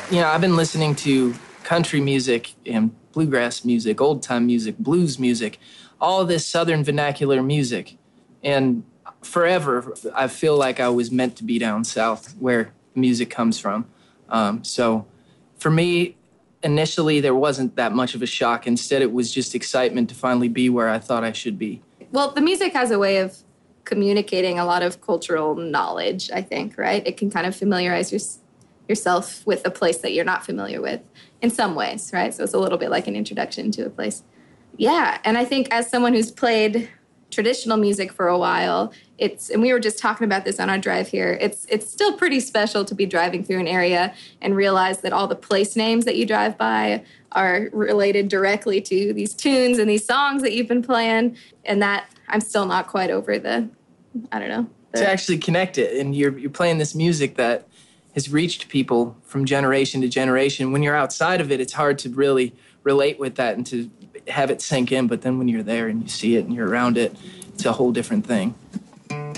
I've been listening to country music and bluegrass music, old-time music, blues music, all this Southern vernacular music. And forever, I feel like I was meant to be down south where music comes from. So for me, initially, there wasn't that much of a shock. Instead, it was just excitement to finally be where I thought I should be. Well, the music has a way of communicating a lot of cultural knowledge, I think, right? It can kind of familiarize yourself with a place that you're not familiar with in some ways, right? So it's a little bit like an introduction to a place. Yeah, and I think as someone who's played traditional music for a while, and we were just talking about this on our drive here, it's still pretty special to be driving through an area and realize that all the place names that you drive by are related directly to these tunes and these songs that you've been playing, and that I'm still not quite over to actually connect it, and you're playing this music that has reached people from generation to generation. When you're outside of it, it's hard to really relate with that and to have it sink in, but then when you're there and you see it and you're around it, it's a whole different thing.